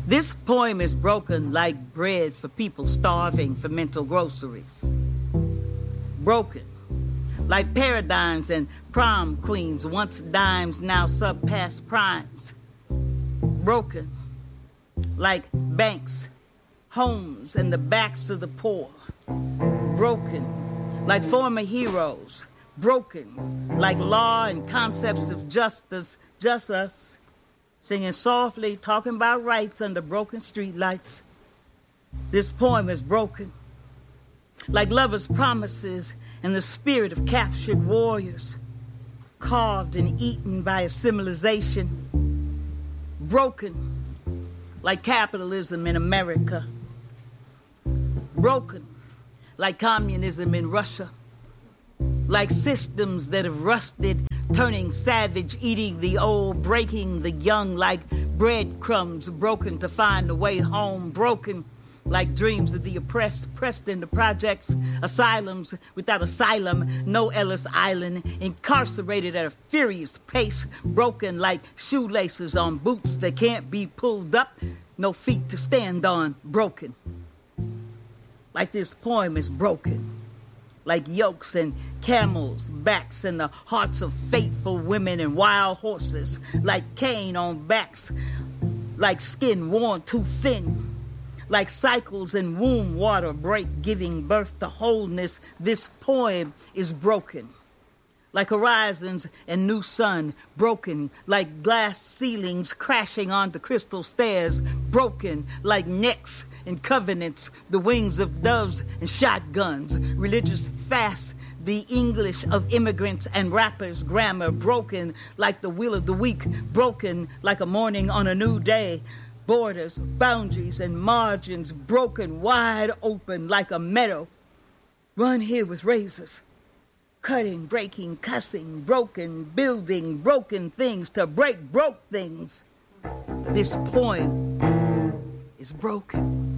This poem is broken like bread for people starving for mental groceries. Broken like paradigms and prom queens, once dimes, now surpass primes. Broken like banks, homes, and the backs of the poor. Broken like former heroes. Broken like law and concepts of justice, just us, singing softly, talking about rights under broken streetlights. This poem is broken like lovers' promises and the spirit of captured warriors, carved and eaten by a civilization. Broken like capitalism in America. Broken like communism in Russia. Like systems that have rusted, turning savage, eating the old, breaking the young like breadcrumbs, broken to find a way home, broken like dreams of the oppressed, pressed into projects, asylums without asylum, no Ellis Island, incarcerated at a furious pace, broken like shoelaces on boots that can't be pulled up, no feet to stand on, broken. Like this poem is broken. Like yokes and camels' backs and the hearts of faithful women and wild horses, like Cain on backs, like skin worn too thin, like cycles and womb water break, giving birth to wholeness. This poem is broken. Like horizons and new sun, broken, like glass ceilings crashing onto crystal stairs, broken, like necks and covenants, the wings of doves and shotguns, religious fasts, the English of immigrants and rappers' grammar, broken like the will of the weak, broken like a morning on a new day, borders, boundaries, and margins broken wide open like a meadow. Run here with razors. Cutting, breaking, cussing, broken, building, broken things to break broke things. This poem is broken.